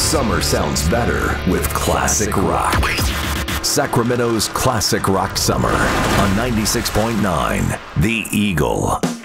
Summer sounds better with classic rock. Sacramento's classic rock summer on 96.9 The Eagle.